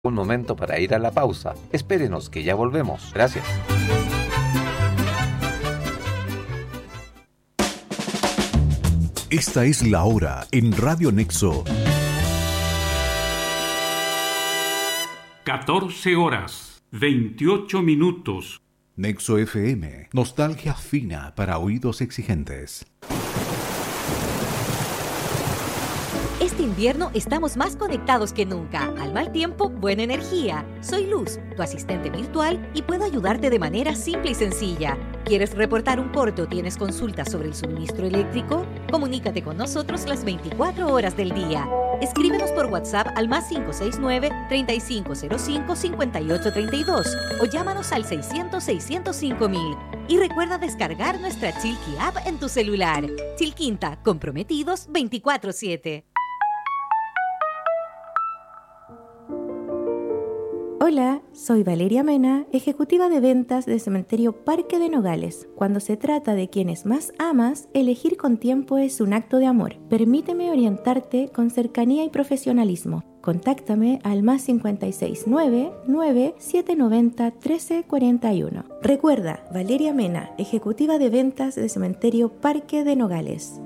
Un momento para ir a la pausa. Espérenos que ya volvemos. Gracias. Esta es la hora en Radio Nexo. 14 horas, 28 minutos. Nexo FM, nostalgia fina para oídos exigentes. Este invierno estamos más conectados que nunca. Al mal tiempo, buena energía. Soy Luz, tu asistente virtual, y puedo ayudarte de manera simple y sencilla. ¿Quieres reportar un corte o tienes consultas sobre el suministro eléctrico? Comunícate con nosotros las 24 horas del día. Escríbenos por WhatsApp al +569-3505-5832 o llámanos al 600-605-000. Y recuerda descargar nuestra Chilqui App en tu celular. Chilquinta, comprometidos 24/7. Hola, soy Valeria Mena, ejecutiva de ventas de Cementerio Parque de Nogales. Cuando se trata de quienes más amas, elegir con tiempo es un acto de amor. Permíteme orientarte con cercanía y profesionalismo. Contáctame al +569-9790-1341. Recuerda, Valeria Mena, ejecutiva de ventas de Cementerio Parque de Nogales.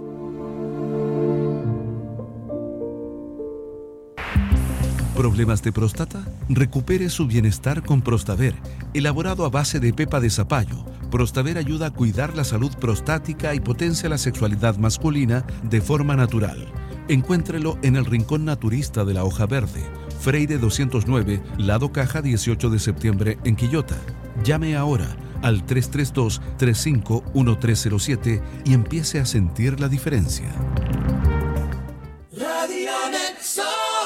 ¿Problemas de próstata? Recupere su bienestar con Prostaver, elaborado a base de pepa de zapallo. Prostaver ayuda a cuidar la salud prostática y potencia la sexualidad masculina de forma natural. Encuéntrelo en el Rincón Naturista de la Hoja Verde, Freire 209, Lado Caja 18 de septiembre en Quillota. Llame ahora al 332-351307 y empiece a sentir la diferencia. Radio Nexo.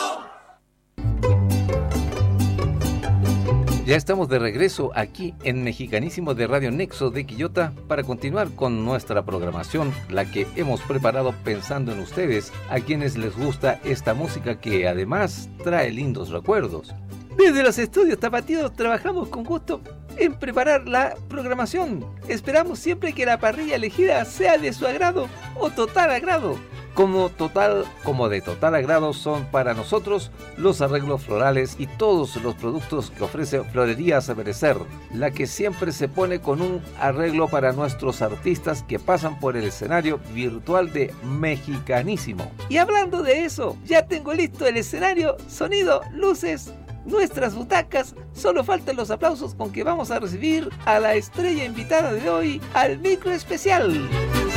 Ya estamos de regreso aquí en Mexicanísimo de Radio Nexo de Quillota para continuar con nuestra programación, la que hemos preparado pensando en ustedes, a quienes les gusta esta música que además trae lindos recuerdos. Desde los estudios Tapatíos trabajamos con gusto en preparar la programación. Esperamos siempre que la parrilla elegida sea de su agrado o total agrado. Como de total agrado son para nosotros los arreglos florales y todos los productos que ofrece Florerías Amanecer, la que siempre se pone con un arreglo para nuestros artistas que pasan por el escenario virtual de Mexicanísimo. Y hablando de eso, ya tengo listo el escenario, sonido, luces, nuestras butacas. Solo faltan los aplausos con que vamos a recibir a la estrella invitada de hoy al micro especial.